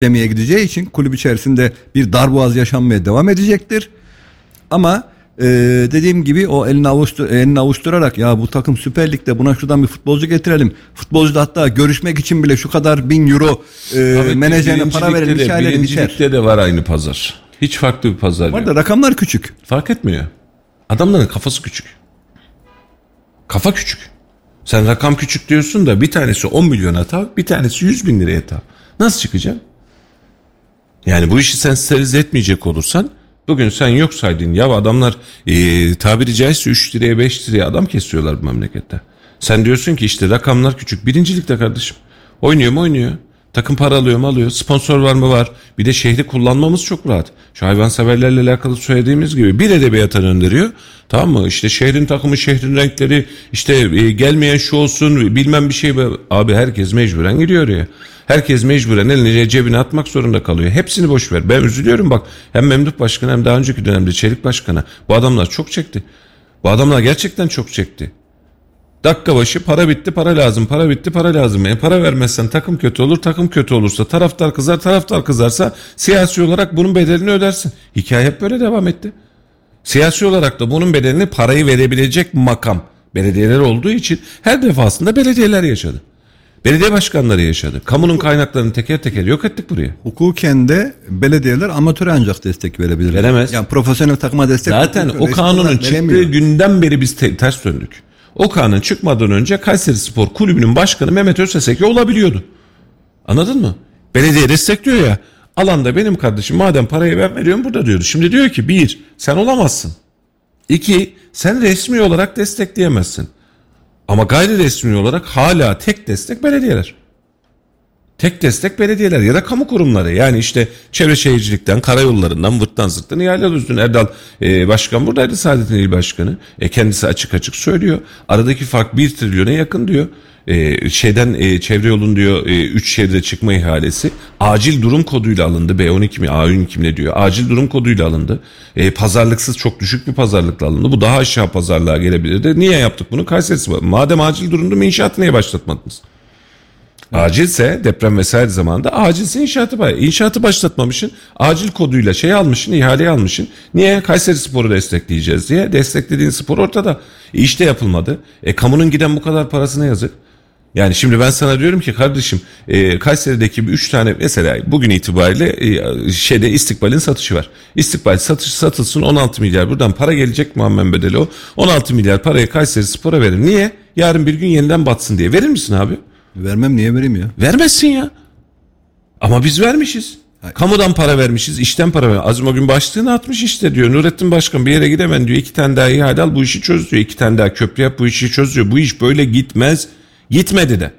demeye gideceği için kulüp içerisinde bir darboğaz yaşanmaya devam edecektir. Ama dediğim gibi o elini avuşturarak ya bu takım Süper Lig'de buna şuradan bir futbolcu getirelim. Futbolcu da hatta görüşmek için bile şu kadar 1000 euro menajerine para verelim hikayeleri biter. Birincilikte de var aynı pazar. Hiç farklı bir pazar yok. Var da rakamlar küçük. Fark etmiyor. Adamların kafası küçük. Kafa küçük. Sen rakam küçük diyorsun da bir tanesi 10 milyon hata, bir tanesi 100 bin liraya hata. Nasıl çıkacaksın? Yani bu işi sen sterilize etmeyecek olursan bugün sen yok saydın ya adamlar tabiri caizse 3 liraya 5 liraya adam kesiyorlar bu memlekette. Sen diyorsun ki işte rakamlar küçük. Birincilikte kardeşim. Oynuyor mu oynuyor. Takım para alıyor mu alıyor. Sponsor var mı var. Bir de şehri kullanmamız çok rahat. Şu hayvanseverlerle alakalı söylediğimiz gibi bir edebiyata gönderiyor. Tamam mı? İşte şehrin takımı, şehrin renkleri, işte gelmeyen şu olsun bilmem bir şey. Abi herkes mecburen gidiyor ya. Herkes mecburen elini cebine atmak zorunda kalıyor. Hepsini boş ver. Ben üzülüyorum bak. Hem Memduh Başkan hem daha önceki dönemde Çelik Başkan'a. Bu adamlar çok çekti. Bu adamlar gerçekten çok çekti. Dakika başı para bitti para lazım, para bitti para lazım. Yani para vermezsen takım kötü olur, takım kötü olursa taraftar kızar, taraftar kızarsa siyasi olarak bunun bedelini ödersin. Hikaye hep böyle devam etti. Siyasi olarak da bunun bedelini parayı verebilecek makam belediyeler olduğu için her defasında belediyeler yaşadı. Belediye başkanları yaşadı. Kamunun kaynaklarını teker teker yok ettik buraya. Hukuken de belediyeler amatöre ancak destek verebilir. Veremez. Yani profesyonel takıma destek. Zaten o kanunun çıktığı günden beri biz ters döndük. O kanun çıkmadan önce Kayserispor Kulübü'nün başkanı Mehmet Özseseki olabiliyordu. Anladın mı? Belediye destekliyor ya. Alanda benim kardeşim madem parayı ben veriyorum burada diyordu. Şimdi diyor ki 1. Sen olamazsın. 2. Sen resmi olarak destekleyemezsin. Ama gayri resmi olarak hala tek destek belediyeler. Tek destek belediyeler ya da kamu kurumları. Yani işte Çevre Şehircilik'ten, karayollarından, vırttan zırttan ihale düzdün. Erdal Başkan buradaydı, Saadettin İl Başkanı. Kendisi açık açık söylüyor. Aradaki fark 1 trilyona yakın diyor. Çevre yolun diyor 3 şeride çıkma ihalesi acil durum koduyla alındı. B12 mi A12 mi ne diyor? Acil durum koduyla alındı. Pazarlıksız çok düşük bir pazarlıkla alındı. Bu daha aşağı pazarlığa gelebilirdi. Niye yaptık bunu? Kayserispor. Madem acil durumdu mu inşaatı niye başlatmadınız? Acilse deprem vesaire zamanında acilse inşaatı başlatmamışsın. Acil koduyla almışsın, ihaleyi almışsın. Niye? Kayserispor'u destekleyeceğiz diye. Desteklediğin spor ortada. İşte yapılmadı. Kamunun giden bu kadar parasına yazık. Yani şimdi ben sana diyorum ki kardeşim Kayseri'deki 3 tane mesela bugün itibariyle İstikbal'in satışı var. İstikbal satılsın 16 milyar buradan para gelecek Muammer bedeli o. 16 milyar parayı Kayserispor'a verin. Niye? Yarın bir gün yeniden batsın diye. Verir misin abi? Vermem, niye vereyim ya? Vermezsin ya. Ama biz vermişiz. Hayır. Kamudan para vermişiz, işten para vermişiz. Azim o gün başlığını atmış işte diyor. Nurettin Başkan bir yere gidemem diyor. 2 tane daha ihale al bu işi çöz diyor. 2 tane daha köprü yap bu işi çöz diyor. Bu iş böyle gitmez. Gitmedi de.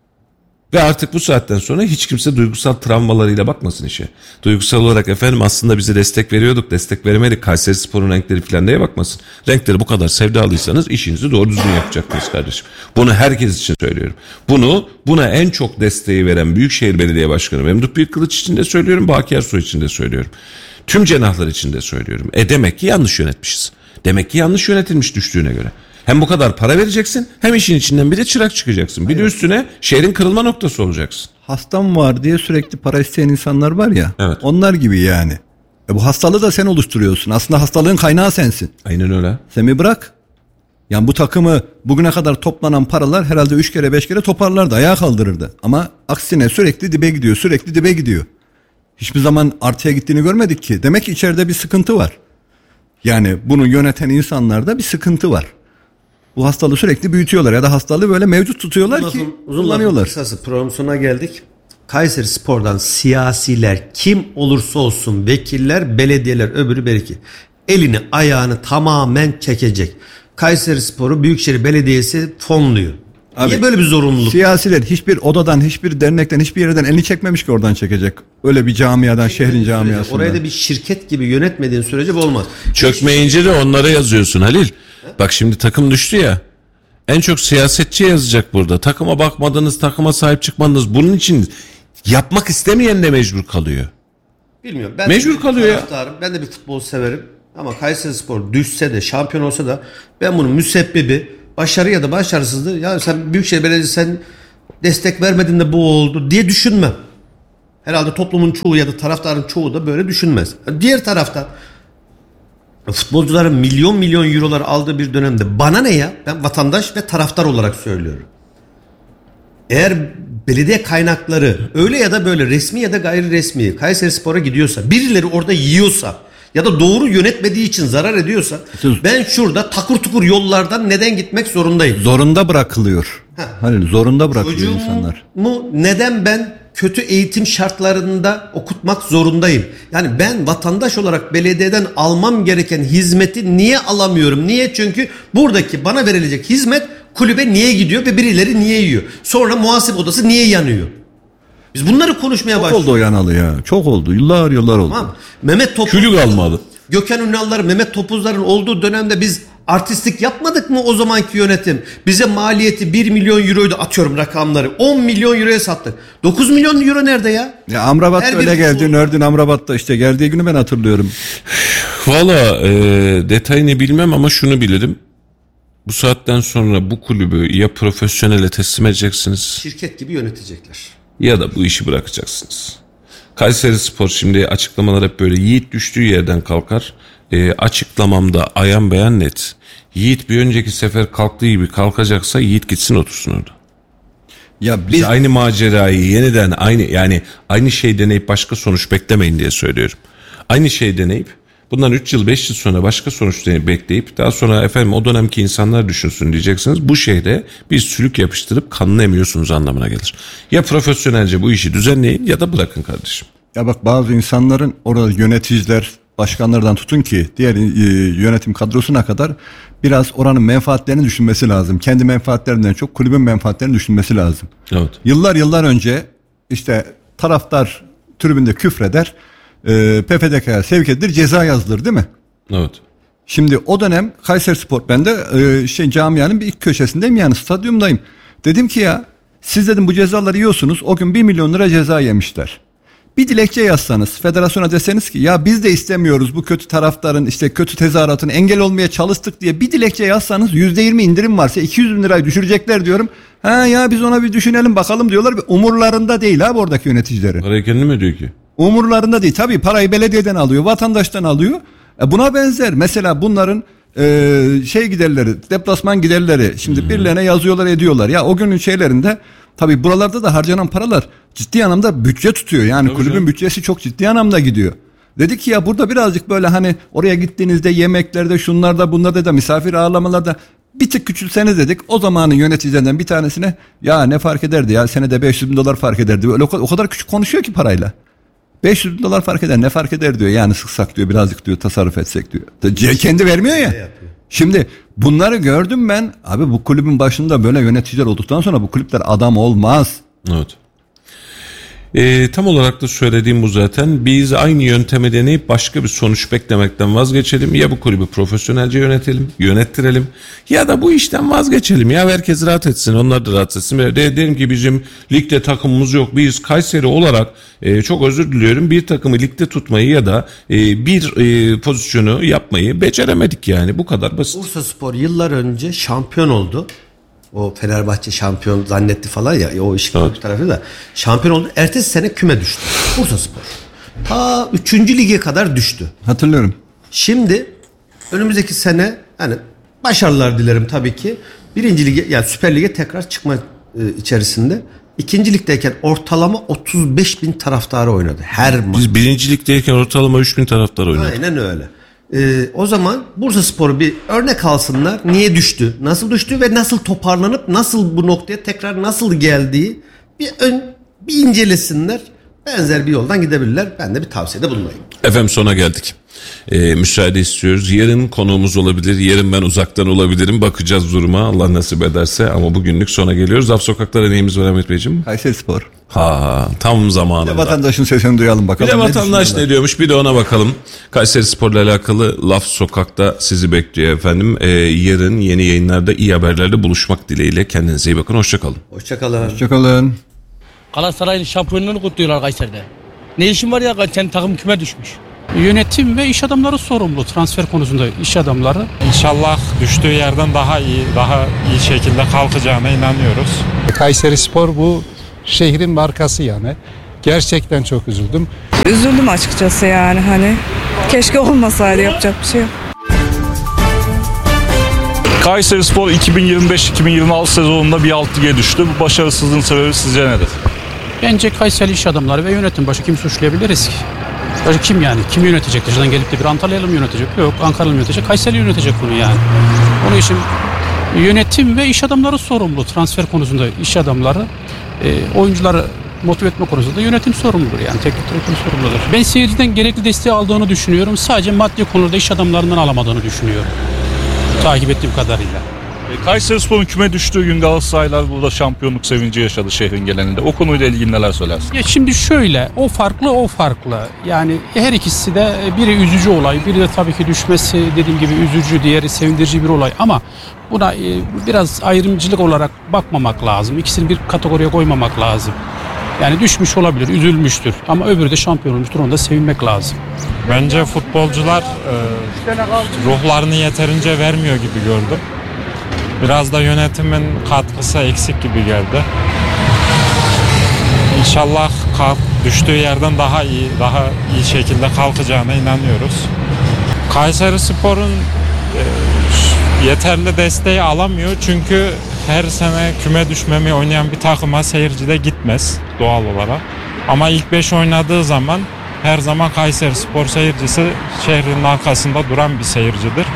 Ve artık bu saatten sonra hiç kimse duygusal travmalarıyla bakmasın işe. Duygusal olarak efendim aslında bize destek veriyorduk, destek veremedik. Kayserispor'un renkleri falan diye bakmasın. Renkleri bu kadar sevdalıysanız işinizi doğru düzgün yapacaksınız kardeşim. Bunu herkes için söylüyorum. Buna en çok desteği veren Büyükşehir Belediye Başkanı Memduh Büyükkılıç için de söylüyorum, Baki Ersoy için de söylüyorum. Tüm cenahlar için de söylüyorum. Demek ki yanlış yönetmişiz. Demek ki yanlış yönetilmiş düştüğüne göre. Hem bu kadar para vereceksin hem işin içinden bir de çırak çıkacaksın. Bir de üstüne şehrin kırılma noktası olacaksın. Hastam var diye sürekli para isteyen insanlar var ya. Evet. Onlar gibi yani. Bu hastalığı da sen oluşturuyorsun. Aslında hastalığın kaynağı sensin. Aynen öyle. Sen bir bırak. Yani bu takımı bugüne kadar toplanan paralar herhalde 3 kere 5 kere toparlardı. Ayağa kaldırırdı. Ama aksine sürekli dibe gidiyor. Sürekli dibe gidiyor. Hiçbir zaman artıya gittiğini görmedik ki. Demek ki içeride bir sıkıntı var. Yani bunu yöneten insanlarda bir sıkıntı var. Bu hastalığı sürekli büyütüyorlar ya da hastalığı böyle mevcut tutuyorlar ki kullanıyorlar. Kısası program sonuna geldik. Kayserispor'dan siyasiler kim olursa olsun vekiller, belediyeler öbürü belki elini ayağını tamamen çekecek. Kayserispor'u Büyükşehir Belediyesi fonluyor. Abi, niye böyle bir zorunluluk? Siyasiler hiçbir odadan, hiçbir dernekten, hiçbir yerden elini çekmemiş ki oradan çekecek. Öyle bir camiadan, şehrin camiasından. Oraya da bir şirket gibi yönetmediğin sürece bu olmaz. Çökmeyince de onlara yazıyorsun Halil. Bak şimdi takım düştü ya. En çok siyasetçi yazacak burada. Takıma bakmadınız, takıma sahip çıkmadınız. Bunun için yapmak istemeyen de mecbur kalıyor. Bilmiyorum. Ben mecbur kalıyor ya. Ben de bir futbol severim. Ama Kayserispor düşse de, şampiyon olsa da ben bunun müsebbibi başarı ya da başarısızlığı ya sen Büyükşehir Belediyesi sen destek vermedin de bu oldu diye düşünmem. Herhalde toplumun çoğu ya da taraftarın çoğu da böyle düşünmez. Diğer tarafta futbolcuların milyon eurolar aldığı bir dönemde bana ne ya? Ben vatandaş ve taraftar olarak söylüyorum. Eğer belediye kaynakları öyle ya da böyle resmi ya da gayri resmi Kayserispor'a gidiyorsa, birileri orada yiyorsa ya da doğru yönetmediği için zarar ediyorsa, ben şurada takur tukur yollardan neden gitmek zorundayım? Zorunda bırakılıyor. Hani zorunda bırakılıyor insanlar. Çocuğumu neden ben kötü eğitim şartlarında okutmak zorundayım? Yani ben vatandaş olarak belediyeden almam gereken hizmeti niye alamıyorum? Niye? Çünkü buradaki bana verilecek hizmet kulübe niye gidiyor ve birileri niye yiyor? Sonra muhasebe odası niye yanıyor? Biz bunları konuşmaya başlıyoruz. Çok oldu o yanalı ya. Çok oldu. Yıllar oldu. Tamam. Mehmet Topuz, Külü kalmadı. Gökhan Ünal'lar, Mehmet Topuzlar'ın olduğu dönemde biz artistlik yapmadık mı o zamanki yönetim? Bize maliyeti 1 milyon euroydu, atıyorum rakamları. 10 milyon euroya sattık. 9 milyon euro nerede ya? Ya Amrabat öyle geldi. Nördün Amrabat'ta işte geldiği günü ben hatırlıyorum. Valla detayını bilmem ama şunu bilirim. Bu saatten sonra bu kulübü ya profesyonele teslim edeceksiniz, Şirket gibi yönetecekler. ya da bu işi bırakacaksınız. Kayserispor şimdi açıklamalar hep böyle Yiğit düştüğü yerden kalkar. Açıklamamda ayan beyan net. Yiğit bir önceki sefer kalktığı gibi kalkacaksa Yiğit gitsin otursun orada. Ya Biz aynı macerayı yeniden aynı şey deneyip başka sonuç beklemeyin diye söylüyorum. Aynı şey deneyip bundan 3 yıl 5 yıl sonra başka sonuç bekleyip daha sonra efendim o dönemki insanlar düşünsün diyeceksiniz. Bu şehre bir sülük yapıştırıp kanını emiyorsunuz anlamına gelir. Ya profesyonelce bu işi düzenleyin ya da bırakın kardeşim. Ya bak, bazı insanların orada yöneticiler, başkanlardan tutun ki diğer yönetim kadrosuna kadar biraz oranın menfaatlerini düşünmesi lazım. Kendi menfaatlerinden çok kulübün menfaatlerini düşünmesi lazım. Evet. Yıllar önce işte taraftar tribünde küfreder, PFDK'ya sevk edilir, ceza yazılır değil mi? Evet. Şimdi o dönem Kayserispor, ben de camianın bir ilk köşesindeyim, yani stadyumdayım. Dedim ki ya siz dedim bu cezaları yiyorsunuz, o gün 1 milyon lira ceza yemişler. Bir dilekçe yazsanız, federasyona deseniz ki ya biz de istemiyoruz bu kötü taraftarın işte kötü tezahüratını engel olmaya çalıştık diye bir dilekçe yazsanız, %20 indirim varsa 200 bin lirayı düşürecekler diyorum. Ha ya biz ona bir düşünelim bakalım diyorlar ve umurlarında değil abi oradaki yöneticilerin. Parayı kendi mi ödüyor ki? Umurlarında değil. Tabii parayı belediyeden alıyor, vatandaştan alıyor. Buna benzer mesela bunların giderleri, deplasman giderleri şimdi birilerine yazıyorlar, ediyorlar. Ya o günün şeylerinde tabii buralarda da harcanan paralar ciddi anlamda bütçe tutuyor. Yani tabii kulübün canım, bütçesi çok ciddi anlamda gidiyor. Dedik ki ya burada birazcık böyle hani oraya gittiğinizde yemeklerde, şunlarda, bunlarda da misafir ağırlamalarda bir tık küçülseniz dedik. O zamanın yöneticilerinden bir tanesine ya ne fark ederdi ya, senede 500 bin dolar fark ederdi. Öyle o kadar küçük konuşuyor ki parayla. 500 bin dolar fark eder, ne fark eder diyor, yani sıksak diyor, birazcık diyor tasarruf etsek diyor. Kendi vermiyor ya. Şimdi bunları gördüm ben abi, bu kulübün başında böyle yöneticiler olduktan sonra bu kulüpler adam olmaz. Evet. Tam olarak da söylediğim bu zaten. Biz aynı yöntemi deneyip başka bir sonuç beklemekten vazgeçelim. Ya bu kulübü profesyonelce yönettirelim ya da bu işten vazgeçelim. Ya herkes rahat etsin, onlar da rahat etsin. Dedim ki bizim ligde takımımız yok. Biz Kayseri olarak çok özür diliyorum, bir takımı ligde tutmayı ya da bir pozisyonu yapmayı beceremedik yani. Bu kadar basit. Bursaspor yıllar önce şampiyon oldu. O Fenerbahçe şampiyon zannetti falan ya, o işin evet, tarafı da şampiyon oldu. Ertesi sene küme düştü Bursaspor. Ta 3. lige kadar düştü. Hatırlıyorum. Şimdi önümüzdeki sene yani başarılar dilerim tabii ki. 1. lige yani Süper Lig'e tekrar çıkma içerisinde. 2. ligdeyken ortalama 35 bin taraftarı oynadı her maç. Biz 1. ligdeyken ortalama 3 bin taraftar oynadı. Aynen öyle. O zaman Bursaspor'u bir örnek alsınlar. Niye düştü? Nasıl düştü ve nasıl toparlanıp nasıl bu noktaya tekrar nasıl geldiği bir incelesinler. Benzer bir yoldan gidebilirler. Ben de bir tavsiyede bulunayım. Efendim sona geldik. Müsaade istiyoruz. Yarın konuğumuz olabilir. Yarın ben uzaktan olabilirim. Bakacağız duruma. Allah nasip ederse. Ama bugünlük sona geliyoruz. Laf Sokak'ta neyimiz var Ahmet Beyciğim? Kayserispor. Tam zamanında. Bir de vatandaşın sesini duyalım bakalım. Bir de vatandaş ne diyormuş, bir de ona bakalım. Kayserispor'la alakalı Laf Sokak'ta sizi bekliyor efendim. Yarın yeni yayınlarda iyi haberlerle buluşmak dileğiyle. Kendinize iyi bakın. Hoşçakalın. Hoşçakalın. Galatasaray'ın şampiyonluğunu kutluyorlar Kayseri'de. Ne işin var ya, senin takım küme düşmüş. Yönetim ve iş adamları sorumlu transfer konusunda, iş adamları. İnşallah düştüğü yerden daha iyi şekilde kalkacağına inanıyoruz. Kayserispor bu şehrin markası yani. Gerçekten çok üzüldüm. Üzüldüm açıkçası yani hani. Keşke olmasaydı, yapacak bir şey yok. Kayserispor 2025-2026 sezonunda bir alt lige düştü. Bu başarısızlığın sebebi sizce nedir? Bence Kayseri iş adamları ve yönetim başı kim suçlayabiliriz ki? Başka kim yani? Kim yönetecek? Dışarıdan gelip de bir Antalyalı mı yönetecek? Yok, Ankaralı mı yönetecek? Kayseri yönetecek bunu yani. Onun için yönetim ve iş adamları sorumlu. Transfer konusunda iş adamları, oyuncuları motive etme konusunda yönetim sorumludur yani. Teknik direktör sorumludur. Ben seyirciden gerekli desteği aldığını düşünüyorum. Sadece maddi konuda iş adamlarından alamadığını düşünüyorum. Takip ettiğim kadarıyla. Kayserispor'un küme düştüğü gün Galatasaraylar burada şampiyonluk sevinci yaşadı şehrin genelinde. O konuyla ilgili neler söylersin? Ya şimdi şöyle, o farklı. Yani her ikisi de, biri üzücü olay, biri de tabii ki düşmesi dediğim gibi üzücü, diğeri sevindirici bir olay. Ama buna biraz ayrımcılık olarak bakmamak lazım. İkisini bir kategoriye koymamak lazım. Yani düşmüş olabilir, üzülmüştür. Ama öbürü de şampiyon olmuştur, onu da sevinmek lazım. Bence futbolcular ruhlarını yeterince vermiyor gibi gördüm. Biraz da yönetimin katkısı eksik gibi geldi. İnşallah düştüğü yerden daha iyi şekilde kalkacağına inanıyoruz. Kayserispor'un yeterli desteği alamıyor çünkü her sene küme düşmemi oynayan bir takıma seyirci de gitmez doğal olarak. Ama ilk 5 oynadığı zaman her zaman Kayserispor seyircisi şehrin arkasında duran bir seyircidir.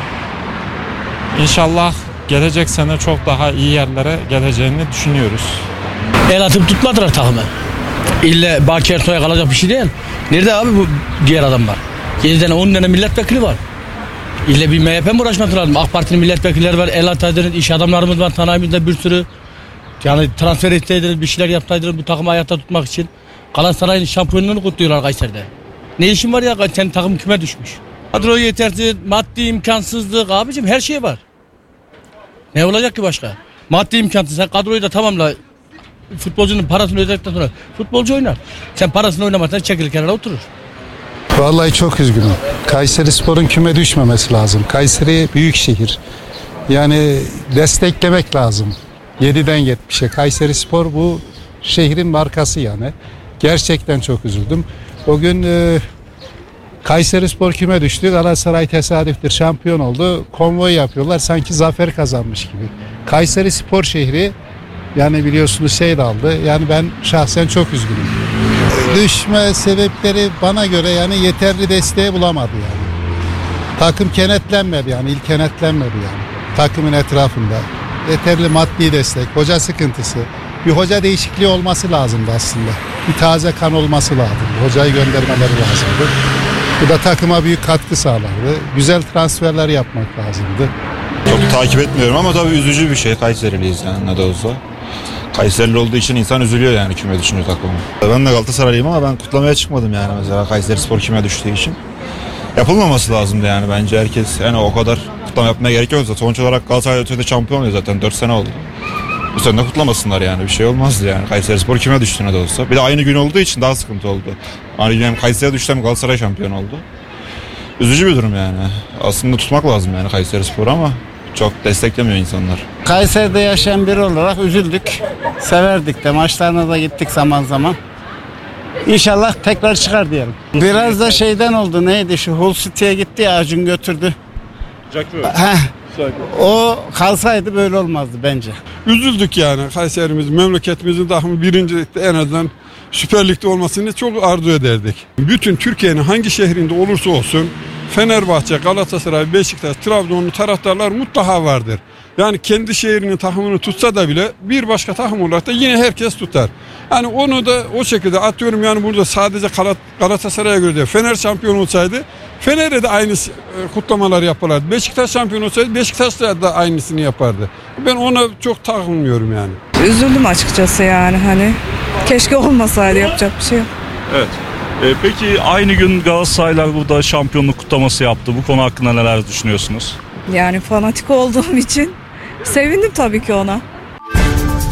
İnşallah gelecek sene çok daha iyi yerlere geleceğini düşünüyoruz. El atıp tutmadılar takımı. İlle Baki Ersoy'a kalacak bir şey değil. Nerede abi bu diğer adamlar? 7 tane 10 tane milletvekili var. İlle bir MHP mi uğraşması lazım? AK Parti'nin milletvekilleri var, el ataydınız, iş adamlarımız var, sanayimizde bir sürü. Yani transfer etseydiniz, bir şeyler yapsaydınız bu takımı hayatta tutmak için. Galatasaray'ın şampiyonluğunu kutluyorlar Kayseri'de. Ne işin var ya, senin takım küme düşmüş. Kadro yetersiz, maddi imkansızlık, abicim her şey var. Ne olacak ki başka? Maddi imkansız, sen kadroyu da tamamla. Futbolcunun parasını ödedikten sonra futbolcu oynar. Sen parasını oynamazsan çekilir kenara oturur. Vallahi çok üzgünüm. Kayserispor'un küme düşmemesi lazım. Kayseri büyük şehir. Yani desteklemek lazım. 7'den 70'e. Kayserispor bu şehrin markası yani. Gerçekten çok üzüldüm. O gün Kayserispor küme düştü. Galatasaray tesadüftür şampiyon oldu. Konvoy yapıyorlar sanki zafer kazanmış gibi. Kayserispor şehri yani biliyorsunuz de aldı. Yani ben şahsen çok üzgünüm. Düşme sebepleri bana göre yani yeterli desteği bulamadı yani. Takım kenetlenmedi yani, il kenetlenmedi yani. Takımın etrafında. Yeterli maddi destek, hoca sıkıntısı. Bir hoca değişikliği olması lazımdı aslında. Bir taze kan olması lazımdı. Hocayı göndermeleri lazımdı. Bu da takıma büyük katkı sağlardı. Güzel transferler yapmak lazımdı. Çok takip etmiyorum ama tabii üzücü bir şey. Kayseriliyiz yani ne de olsa. Kayserili olduğu için insan üzülüyor yani küme düşünüyor takımı. Ben de Galatasaraylıyım ama ben kutlamaya çıkmadım yani mesela Kayserispor küme düştüğü için. Yapılmaması lazımdı yani bence herkes yani o kadar kutlama yapmaya gerek yok. Sonuç olarak Galatasaray ötede şampiyon oluyor zaten 4 sene oldu. Bu sene de kutlamasınlar yani bir şey olmazdı yani. Kayserispor küme düştü ne de olsa. Bir de aynı gün olduğu için daha sıkıntı oldu. Aynı gün hem Kayseri düştü hem Galatasaray şampiyon oldu. Üzücü bir durum yani. Aslında tutmak lazım yani Kayserispor'u ama çok desteklemiyor insanlar. Kayseri'de yaşayan biri olarak üzüldük. Severdik de maçlarına da gittik zaman zaman. İnşallah tekrar çıkar diyelim. Biraz da şeyden oldu, neydi şu Hull City'ye gitti ya, Acun götürdü. O kalsaydı böyle olmazdı bence. Üzüldük yani Kayserimiz, memleketimizin takımı birincilikte en azından Süper Lig'de olmasını çok arzu ederdik. Bütün Türkiye'nin hangi şehrinde olursa olsun Fenerbahçe, Galatasaray, Beşiktaş, Trabzonlu taraftarlar mutlaka vardır. Yani kendi şehrinin takımını tutsa da bile bir başka takım olarak da yine herkes tutar. Yani onu da o şekilde atıyorum yani burada sadece Galatasaray'a göre değil. Fener şampiyon olsaydı Fener'e de aynı kutlamalar yaparlardı. Beşiktaş şampiyon olsaydı Beşiktaş da aynısını yapardı. Ben ona çok takılmıyorum yani. Üzüldüm açıkçası yani hani. Keşke olmasaydı, yapacak bir şey yok. Evet. Peki aynı gün Galatasaraylar burada şampiyonluk kutlaması yaptı. Bu konu hakkında neler düşünüyorsunuz? Yani fanatik olduğum için sevindim tabii ki ona.